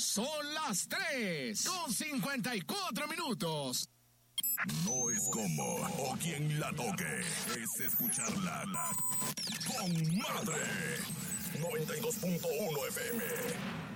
Son las 3:54. No es como o quien la toque, es escucharla con madre. 92.1 FM.